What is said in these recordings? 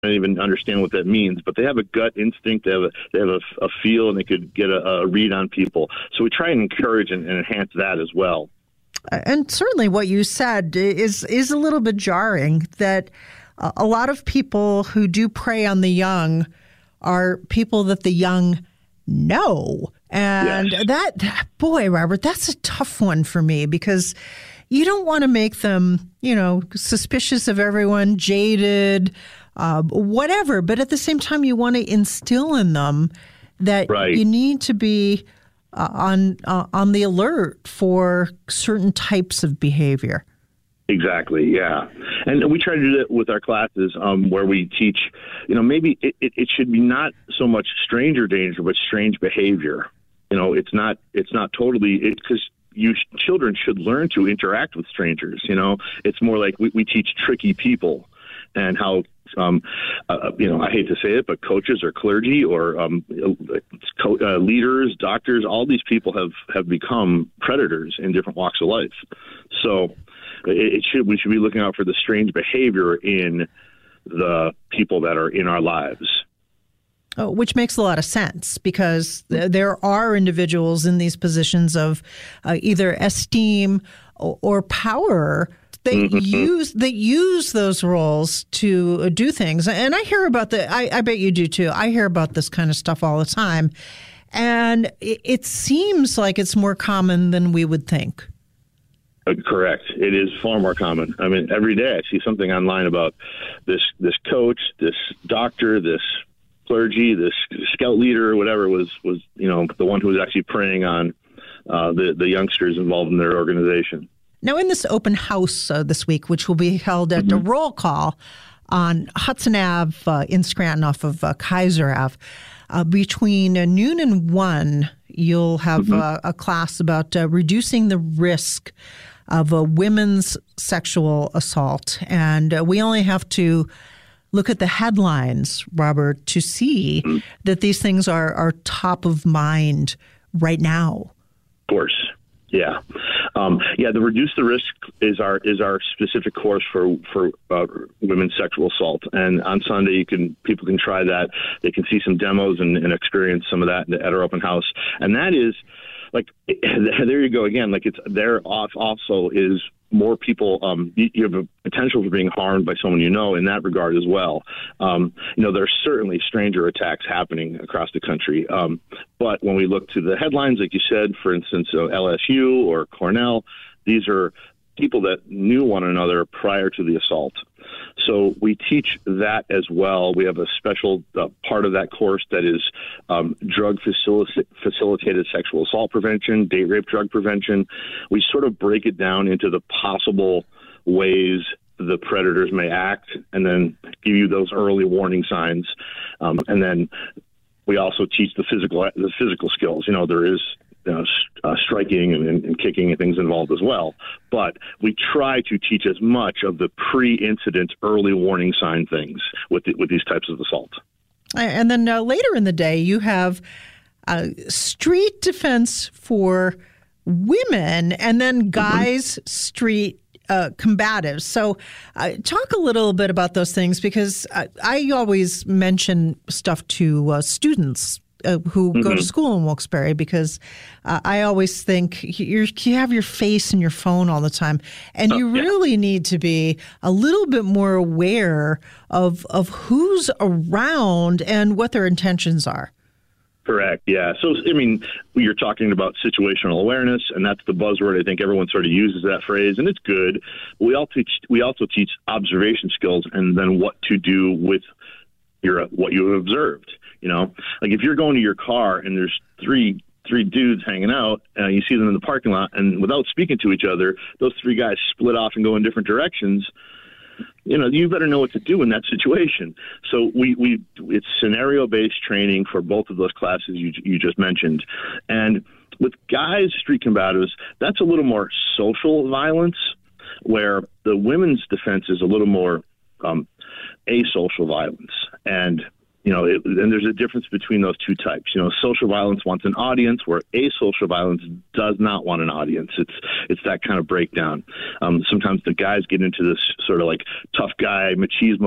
don't even understand what that means, but they have a gut instinct. They have a feel, and they could get a read on people. So we try and encourage and enhance that as well. And certainly what you said is a little bit jarring, that a lot of people who do prey on the young are people that the young know. And that, boy, Robert, that's a tough one for me, because you don't want to make them, suspicious of everyone, jaded, whatever. But at the same time, you want to instill in them that you need to be on the alert for certain types of behavior. Exactly, yeah. And we try to do that with our classes where we teach, maybe it should be not so much stranger danger, but strange behavior. It's not totally, because children should learn to interact with strangers. It's more like we teach tricky people, and how, I hate to say it, but coaches or clergy or leaders, doctors, all these people have become predators in different walks of life. So we should be looking out for the strange behavior in the people that are in our lives. Which makes a lot of sense, because there are individuals in these positions of either esteem or power that use those roles to do things. And I hear about I bet you do too. I hear about this kind of stuff all the time. And it seems like it's more common than we would think. Correct. It is far more common. I mean, every day I see something online about this coach, this doctor, this clergy, this scout leader, whatever was the one who was actually preying on the youngsters involved in their organization. Now, in this open house this week, which will be held at the Roll Call on Hudson Ave in Scranton off of Kaiser Ave, between noon and 1, you'll have a class about reducing the risk of a women's sexual assault. And we only have to look at the headlines, Robert, to see that these things are top of mind right now. Of course. Yeah. The Reduce the Risk is our specific course for women's sexual assault. And on Sunday, people can try that. They can see some demos and experience some of that at our open house. And that is, there you go again. It's there also is more people, you have a potential for being harmed by someone in that regard as well. There's certainly stranger attacks happening across the country. But when we look to the headlines, like you said, for instance, LSU or Cornell, these are people that knew one another prior to the assault. So we teach that as well. We have a special part of that course that is drug-facilitated sexual assault prevention, date rape drug prevention. We sort of break it down into the possible ways the predators may act, and then give you those early warning signs. And then we also teach the physical skills. There is striking and kicking and things involved as well. But we try to teach as much of the pre-incident early warning sign things with these types of assault. And then later in the day, you have street defense for women, and then guys' street combatives. So talk a little bit about those things, because I always mention stuff to students who go to school in Wilkes-Barre, because I always think you have your face in your phone all the time, and you really need to be a little bit more aware of who's around and what their intentions are. Correct. Yeah. So, you're talking about situational awareness, and that's the buzzword. I think everyone sort of uses that phrase, and it's good. We also teach observation skills, and then what to do with what you have observed. If you're going to your car and there's three dudes hanging out, you see them in the parking lot, and without speaking to each other, those three guys split off and go in different directions. You better know what to do in that situation. So it's scenario-based training for both of those classes you just mentioned. And with guys' street combatives, that's a little more social violence, where the women's defense is a little more asocial violence. And and there's a difference between those two types. Social violence wants an audience, where asocial violence does not want an audience. It's that kind of breakdown. Sometimes the guys get into this sort of tough guy machismo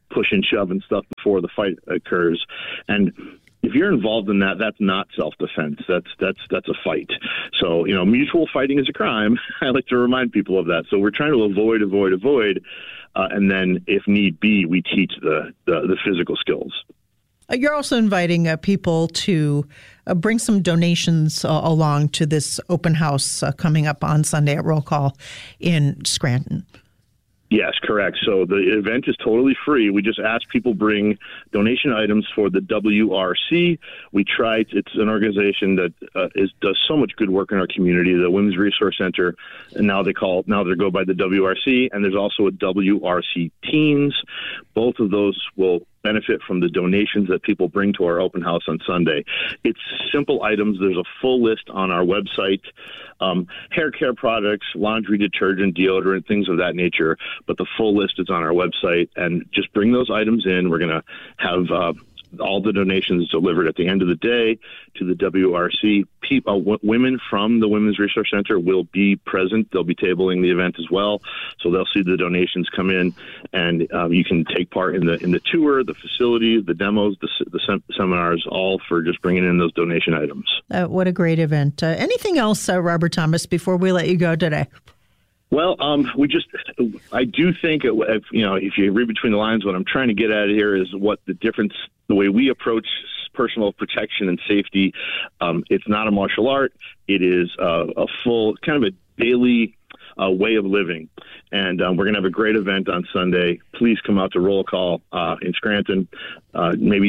push and shove and stuff before the fight occurs. And if you're involved in that, that's not self-defense. That's a fight. So, mutual fighting is a crime. I like to remind people of that. So we're trying to avoid. And then if need be, we teach the physical skills. You're also inviting people to bring some donations along to this open house coming up on Sunday at Roll Call in Scranton. Yes, correct. So the event is totally free. We just ask people bring donation items for the WRC. It's an organization that does so much good work in our community, the Women's Resource Center, and now they go by the WRC, and there's also a WRC Teens. Both of those will benefit from the donations that people bring to our open house on Sunday. It's simple items. There's a full list on our website. Hair care products, laundry detergent, deodorant, things of that nature. But the full list is on our website. And just bring those items in. We're going to have all the donations delivered at the end of the day to the WRC. Women from the Women's Resource Center will be present. They'll be tabling the event as well. So they'll see the donations come in, and you can take part in the tour, the facility, the demos, the seminars, all for just bringing in those donation items. What a great event. Anything else, Robert Thomas, before we let you go today? Well, I do think, if you read between the lines, what I'm trying to get at here is what the way we approach personal protection and safety. It's not a martial art. It is a full kind of a daily way of living. And we're going to have a great event on Sunday. Please come out to Roll Call in Scranton, maybe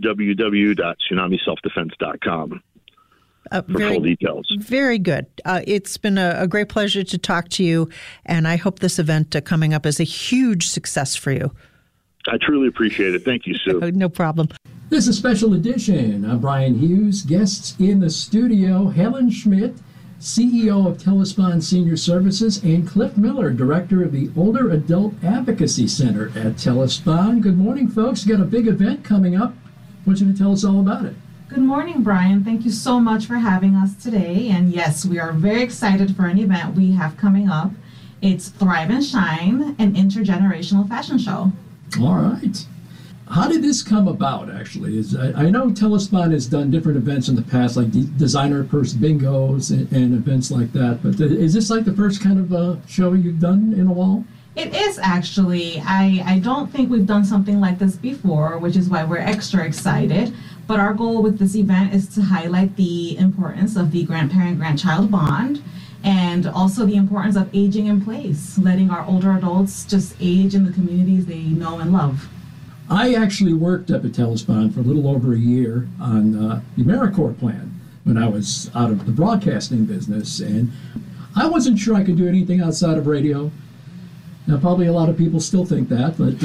www.tsunamiselfdefense.com. For full details. Very good. It's been a great pleasure to talk to you, and I hope this event coming up is a huge success for you. I truly appreciate it. Thank you, Sue. No problem. This is a special edition. I'm Brian Hughes. Guests in the studio, Helen Schmidt, CEO of Telespond Senior Services, and Cliff Miller, Director of the Older Adult Advocacy Center at Telespond. Good morning, folks. We've got a big event coming up. I want you to tell us all about it. Good morning, Brian. Thank you so much for having us today. And yes, we are very excited for an event we have coming up. It's Thrive and Shine, an intergenerational fashion show. All right. How did this come about, actually? I know Telespond has done different events in the past, like designer purse bingos and events like that. But is this like the first kind of show you've done in a while? It is actually. I don't think we've done something like this before, which is why we're extra excited. But our goal with this event is to highlight the importance of the grandparent-grandchild bond, and also the importance of aging in place, letting our older adults just age in the communities they know and love. I actually worked up at Telespond for a little over a year on the AmeriCorps plan when I was out of the broadcasting business, and I wasn't sure I could do anything outside of radio. Now, probably a lot of people still think that, but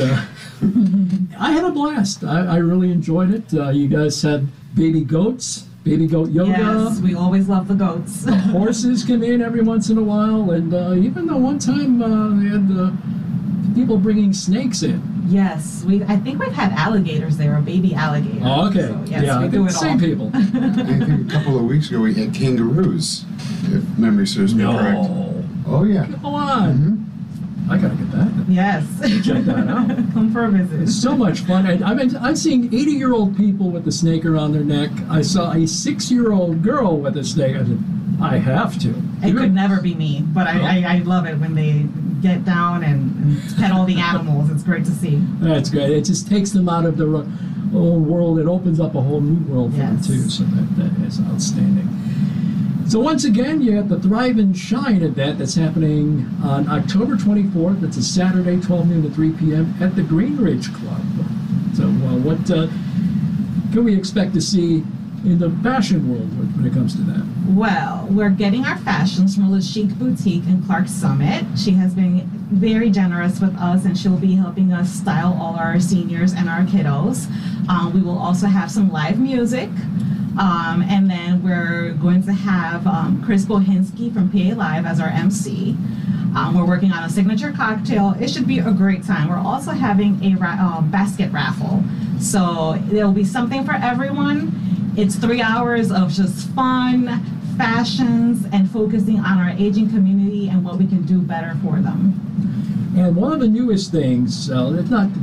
I had a blast. I really enjoyed it. You guys had baby goat yoga. Yes, we always love the goats. The horses come in every once in a while, and even the one time they had people bringing snakes in. Yes, I think we've had alligators there, a baby alligator. Oh, okay. So, yes, we do it same all. People. I think a couple of weeks ago we had kangaroos, if memory serves me correct. Oh, yeah. Come on. Mm-hmm. I gotta get that. Yes. Check that out. Come for a visit. It's so much fun. I'm seeing 80-year-old people with a snake around their neck. I saw a 6-year-old girl with a snake. I said, I have to. It could never be me, but I love it when they get down and pet all the animals. It's great to see. That's great. It just takes them out of the old world. It opens up a whole new world for them, too. So that is outstanding. So once again, you have the Thrive and Shine event that's happening on October 24th. It's a Saturday, 12 noon to 3 p.m. at the Greenridge Club. So what can we expect to see in the fashion world when it comes to that? Well, we're getting our fashions from Le Chic Boutique in Clark Summit. She has been very generous with us, and she'll be helping us style all our seniors and our kiddos. We will also have some live music. And then we're going to have Chris Bohinski from PA Live as our MC. We're working on a signature cocktail. It should be a great time. We're also having a basket raffle. So there'll be something for everyone. It's 3 hours of just fun, fashions, and focusing on our aging community and what we can do better for them. And one of the newest things, it's not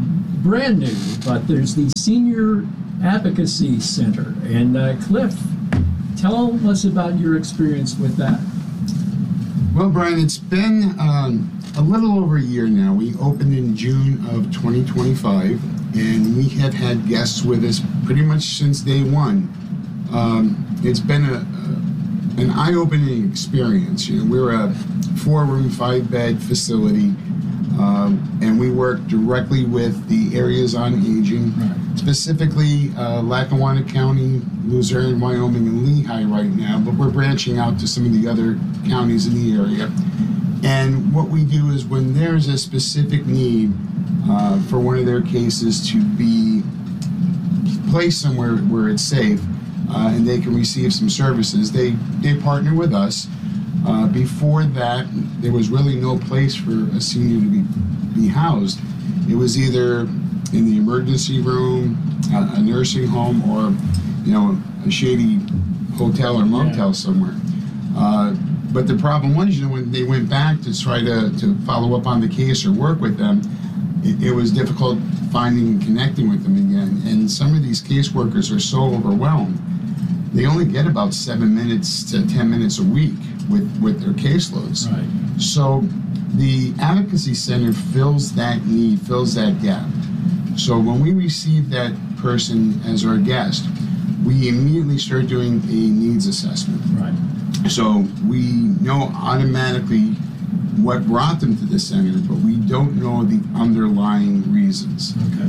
brand new, but there's the Senior Advocacy Center. And Cliff, tell us about your experience with that. Well, Brian, it's been a little over a year now. We opened in June of 2025, and we have had guests with us pretty much since day one. It's been an eye-opening experience. You know, we're a 4-room, 5-bed facility, and we work directly with the areas on aging, specifically Lackawanna County, Luzerne, Wyoming, and Lehigh right now, but we're branching out to some of the other counties in the area. And what we do is when there's a specific need for one of their cases to be placed somewhere where it's safe and they can receive some services, they partner with us. Before that, there was really no place for a senior to be housed. It was either in the emergency room, a nursing home, or a shady hotel or motel somewhere. But the problem was, when they went back to try to follow up on the case or work with them, it was difficult finding and connecting with them again. And some of these caseworkers are so overwhelmed, they only get about 7 minutes to 10 minutes a week with their caseloads. Right. So the Advocacy Center fills that need, fills that gap. So when we receive that person as our guest, we immediately start doing a needs assessment. Right. So we know automatically what brought them to the center, but we don't know the underlying reasons. Okay.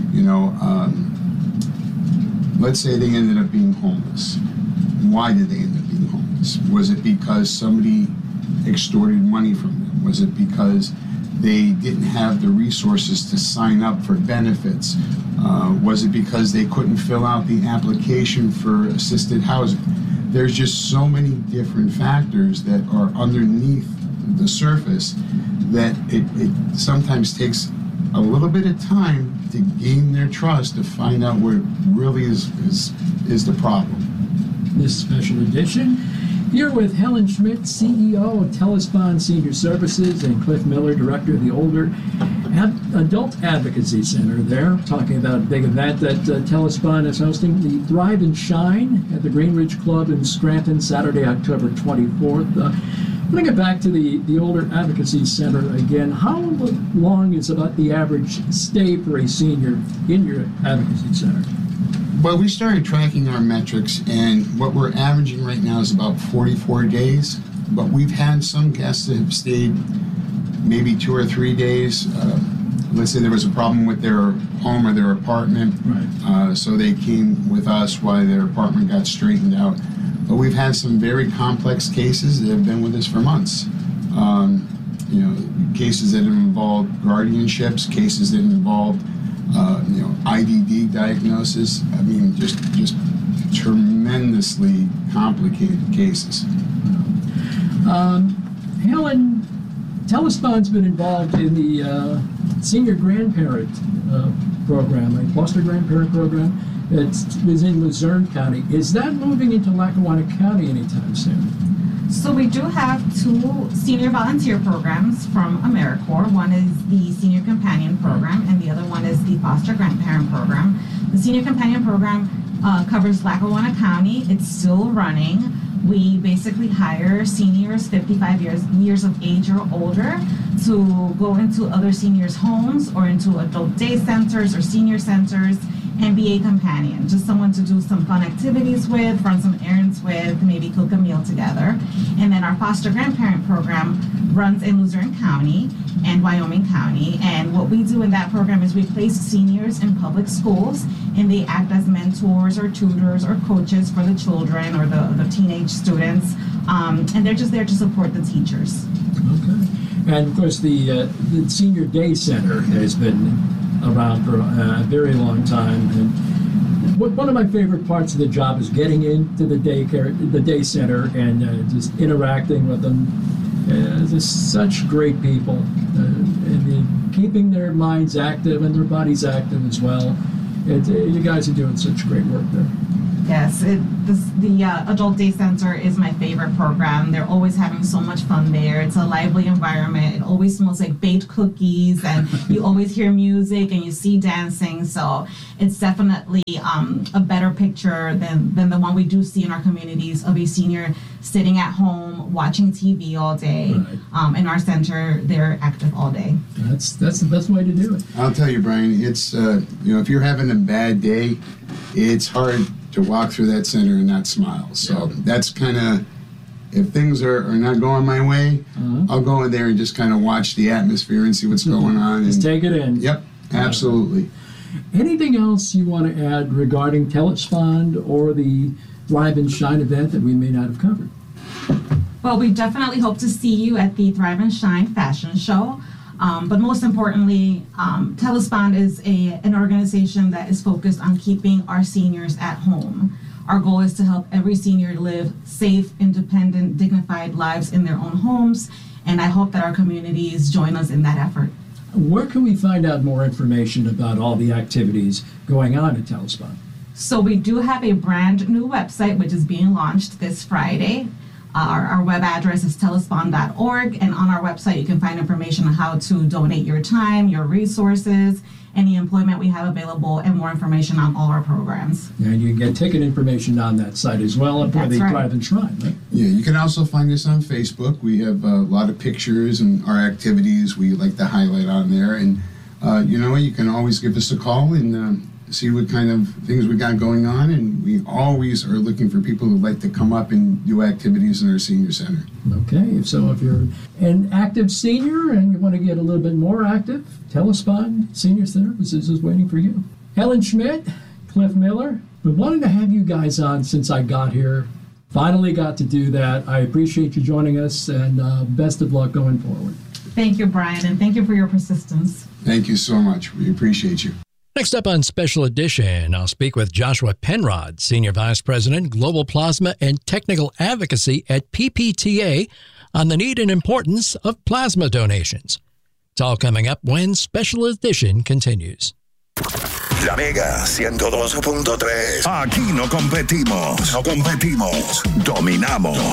Let's say they ended up being homeless. Why did they end up being homeless? Was it because somebody extorted money from them? Was it because they didn't have the resources to sign up for benefits? Was it because they couldn't fill out the application for assisted housing? There's just so many different factors that are underneath the surface that it sometimes takes a little bit of time to gain their trust to find out what really is the problem. This special edition, here with Helen Schmidt, CEO of Telespon Senior Services, and Cliff Miller, Director of the Older Adult Advocacy Center. There, talking about a big event that Telespon is hosting, the Thrive and Shine at the Greenridge Club in Scranton, Saturday, October 24th. Bring it back to the Older Advocacy Center again. How long is about the average stay for a senior in your advocacy center? Well, we started tracking our metrics, and what we're averaging right now is about 44 days. But we've had some guests that have stayed maybe 2 or 3 days. Let's say there was a problem with their home or their apartment, right. So they came with us while their apartment got straightened out. But we've had some very complex cases that have been with us for months. Cases that have involved guardianships, cases that involved IDD diagnosis. I mean, just tremendously complicated cases. Helen, Telespon's been involved in the senior grandparent program, a foster grandparent program that is in Luzerne County. Is that moving into Lackawanna County anytime soon? So we do have 2 senior volunteer programs from AmeriCorps. One is the Senior Companion Program, and the other one is the Foster Grandparent Program. The Senior Companion Program covers Lackawanna County. It's still running. We basically hire seniors 55 years of age or older to go into other seniors' homes or into adult day centers or senior centers and be a companion, just someone to do some fun activities with, run some errands with, maybe cook a meal together. And then our foster grandparent program runs in Luzerne County and Wyoming County. And what we do in that program is we place seniors in public schools, and they act as mentors or tutors or coaches for the children or the teenage students. And they're just there to support the teachers. Okay. And of course, the Senior Day Center has been around for a very long time, and one of my favorite parts of the job is getting into the day center and just interacting with them. Just such great people, and keeping their minds active and their bodies active as well. You guys are doing such great work there. Yes, the Adult Day Center is my favorite program. They're always having so much fun there. It's a lively environment. It always smells like baked cookies, and you always hear music and you see dancing. So it's definitely a better picture than the one we do see in our communities of a senior sitting at home watching TV all day. Right. In our center, they're active all day. That's the best way to do it. I'll tell you, Brian, it's if you're having a bad day, it's hard to walk through that center and not smile. So that's kind of, if things are not going my way, I'll go in there and just kind of watch the atmosphere and see what's going on. Just take it in. Yep, absolutely. Anything else you want to add regarding Telespond or the Thrive and Shine event that we may not have covered? Well, we definitely hope to see you at the Thrive and Shine fashion show. But most importantly, Telespond is an organization that is focused on keeping our seniors at home. Our goal is to help every senior live safe, independent, dignified lives in their own homes, and I hope that our communities join us in that effort. Where can we find out more information about all the activities going on at Telespond? So we do have a brand new website which is being launched this Friday. Our web address is telespond.org, and on our website you can find information on how to donate your time, your resources, any employment we have available, and more information on all our programs. And you can get ticket information on that site as well for the Thrive and Shrine, right? Yeah, you can also find us on Facebook. We have a lot of pictures and our activities we like to highlight on there. And you can always give us a call and see what kind of things we got going on, and we always are looking for people who like to come up and do activities in our senior center. Okay, so if you're an active senior and you want to get a little bit more active, Telespond Senior Services is waiting for you. Helen Schmidt, Cliff Miller, been wanting to have you guys on since I got here. Finally got to do that. I appreciate you joining us, and best of luck going forward. Thank you, Brian, and thank you for your persistence. Thank you so much. We appreciate you. Next up on Special Edition, I'll speak with Joshua Penrod, Senior Vice President, Global Plasma and Technical Advocacy at PPTA, on the need and importance of plasma donations. It's all coming up when Special Edition continues. La Mega 102.3. Aquí no competimos. Dominamos.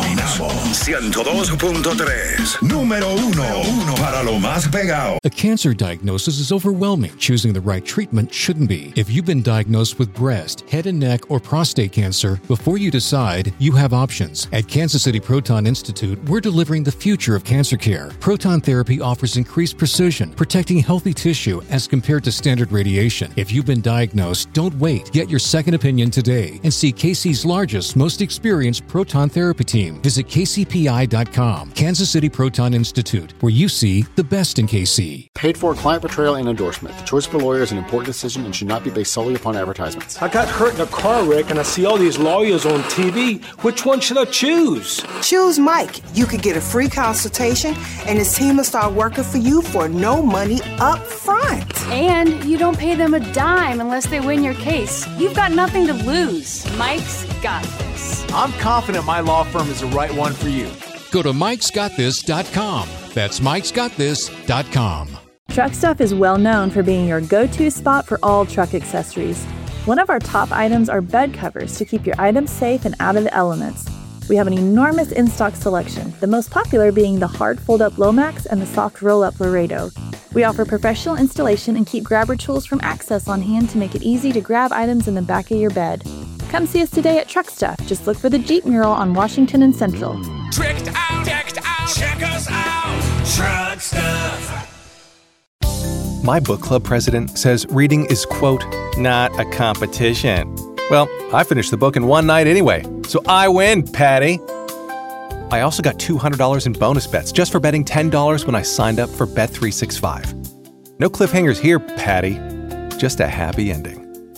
102.3. Número uno para lo más pegado. A cancer diagnosis is overwhelming. Choosing the right treatment shouldn't be. If you've been diagnosed with breast, head and neck, or prostate cancer, before you decide, you have options. At Kansas City Proton Institute, we're delivering the future of cancer care. Proton therapy offers increased precision, protecting healthy tissue as compared to standard radiation. If you've been diagnosed, don't wait. Get your second opinion today and see KC's largest, most experienced proton therapy team. Visit kcpi.com. Kansas City Proton Institute, where you see the best in KC. Paid for client portrayal and endorsement. The choice of a lawyer is an important decision and should not be based solely upon advertisements. I got hurt in a car wreck and I see all these lawyers on TV. Which one should I choose? Choose Mike. You could get a free consultation and his team will start working for you for no money up front. And you don't pay them a dime unless they win your case. You've got nothing to lose. Mike's got this. I'm confident my law firm is the right one for you. Go to mikesgotthis.com. That's mikesgotthis.com. Truck Stuff is well known for being your go-to spot for all truck accessories. One of our top items are bed covers to keep your items safe and out of the elements. We have an enormous in-stock selection, the most popular being the hard fold-up Lomax and the soft roll-up Laredo. We offer professional installation and keep grabber tools from Access on hand to make it easy to grab items in the back of your bed. Come see us today at Truck Stuff. Just look for the Jeep mural on Washington and Central. Tricked out, check us out, Truck Stuff. My book club president says reading is, quote, not a competition. Well, I finished the book in one night anyway, so I win, Patty. I also got $200 in bonus bets just for betting $10 when I signed up for Bet365. No cliffhangers here, Patty. Just a happy ending.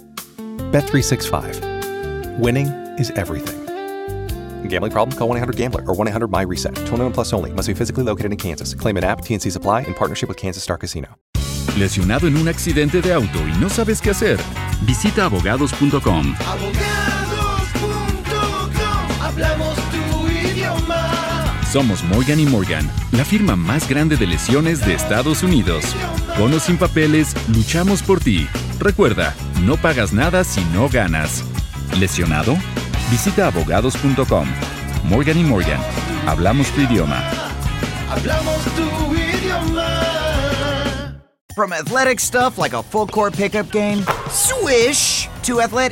Bet365. Winning is everything. Gambling problem? Call 1-800-GAMBLER or 1-800-MY-RESET. 21 plus only. Must be physically located in Kansas. Claim an app. TNCs apply in partnership with Kansas Star Casino. ¿Lesionado en un accidente de auto y no sabes qué hacer? Visita abogados.com. Hablamos tu idioma. Somos Morgan & Morgan, la firma más grande de lesiones de Estados Unidos. Con o sin papeles, luchamos por ti. Recuerda, no pagas nada si no ganas. ¿Lesionado? Visita abogados.com. Morgan & Morgan. Hablamos tu idioma. Hablamos tu idioma. From athletic stuff like a full court pickup game, swish, to athletic